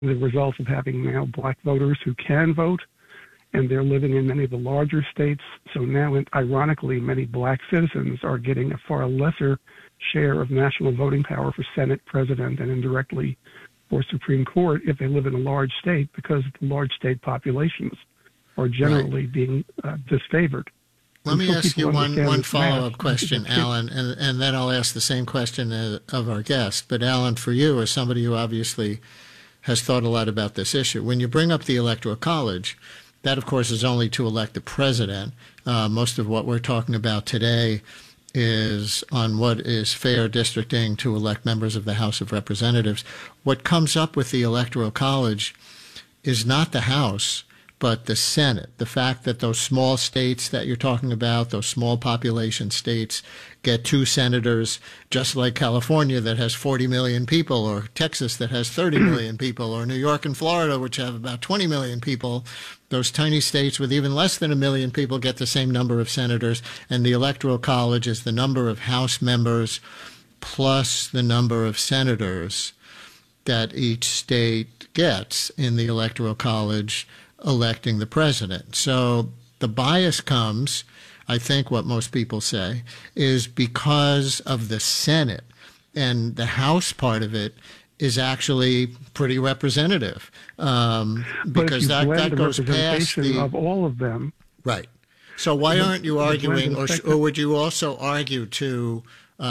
the result of having now black voters who can vote, and they're living in many of the larger states. So now, ironically, many black citizens are getting a far lesser share of national voting power for Senate, President, and indirectly for Supreme Court if they live in a large state, because the large state populations are generally being disfavored. Let me ask you one follow-up question, Alan, and then I'll ask the same question of our guest. But Alan, for you, as somebody who obviously has thought a lot about this issue, when you bring up the Electoral College, that, of course, is only to elect the president. Most of what we're talking about today is on what is fair districting to elect members of the House of Representatives. What comes up with the Electoral College is not the House, but the Senate. The fact that those small states that you're talking about, those small population states, get 2 senators, just like California that has 40 million people, or Texas that has 30 million people, or New York and Florida, which have about 20 million people. Those tiny states with even less than 1 million people get the same number of senators, and the Electoral College is the number of House members plus the number of senators that each state gets in the Electoral College electing the president. So the bias comes, I think what most people say, is because of the Senate, and the House part of it is actually pretty representative, because that goes past the of all of them. Right. So why aren't you arguing, or would you also argue to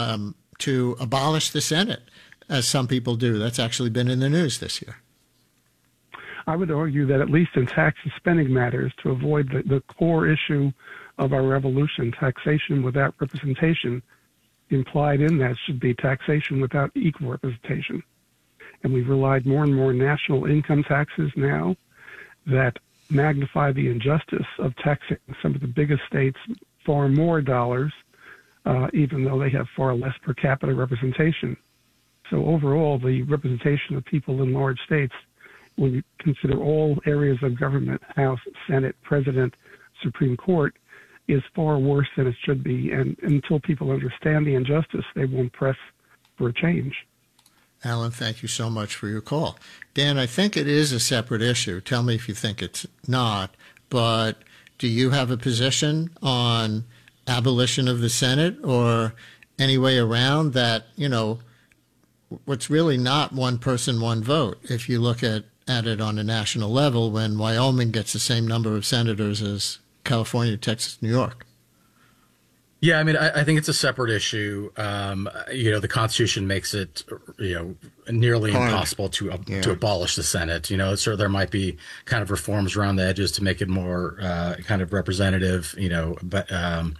abolish the Senate, as some people do? That's actually been in the news this year. I would argue that at least in tax and spending matters, to avoid the core issue of our revolution, taxation without representation, implied in that should be taxation without equal representation. And we've relied more and more on national income taxes now that magnify the injustice of taxing some of the biggest states far more dollars, even though they have far less per capita representation. So overall, the representation of people in large states, when you consider all areas of government, House, Senate, President, Supreme Court, is far worse than it should be. And until people understand the injustice, they won't press for a change. Alan, thank you so much for your call. Dan, I think it is a separate issue. Tell me if you think it's not. But do you have a position on abolition of the Senate, or any way around that, what's really not one person, one vote, if you look at it on a national level, when Wyoming gets the same number of senators as California, Texas, New York? Yeah, I mean, I think it's a separate issue. The Constitution makes it, nearly impossible to abolish the Senate. So there might be kind of reforms around the edges to make it more kind of representative. But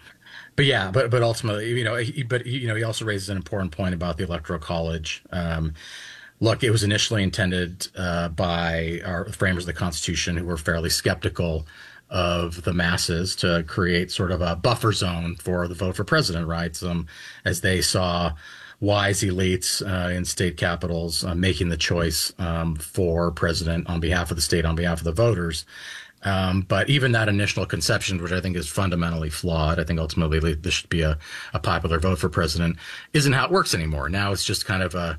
ultimately, he also raises an important point about the Electoral College. Look, it was initially intended by our framers of the Constitution, who were fairly skeptical of the masses, to create sort of a buffer zone for the vote for president, right? As they saw wise elites in state capitals making the choice for president on behalf of the state, on behalf of the voters. But even that initial conception, which I think is fundamentally flawed, I think ultimately this should be a popular vote for president, isn't how it works anymore. Now it's just kind of a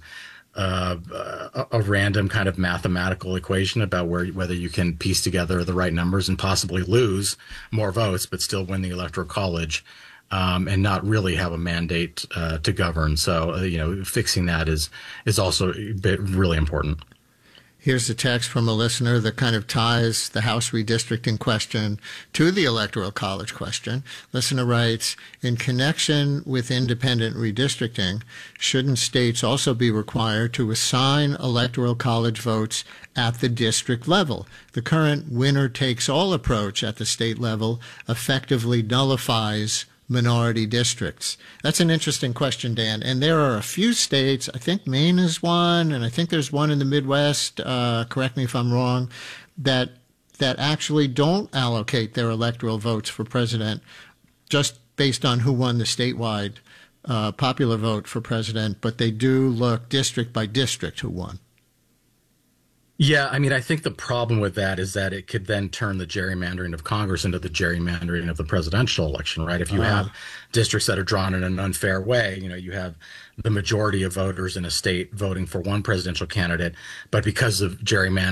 random kind of mathematical equation about whether you can piece together the right numbers and possibly lose more votes, but still win the Electoral College, and not really have a mandate to govern. So, fixing that is also really important. Here's a text from a listener that kind of ties the House redistricting question to the Electoral College question. Listener writes, in connection with independent redistricting, shouldn't states also be required to assign Electoral College votes at the district level? The current winner-takes-all approach at the state level effectively nullifies minority districts. That's an interesting question, Dan. And there are a few states, I think Maine is one, and I think there's one in the Midwest, correct me if I'm wrong, that actually don't allocate their electoral votes for president just based on who won the statewide popular vote for president, but they do look district by district who won. Yeah, I mean, I think the problem with that is that it could then turn the gerrymandering of Congress into the gerrymandering of the presidential election, right? If you have districts that are drawn in an unfair way, you have the majority of voters in a state voting for one presidential candidate, but because of gerrymandering,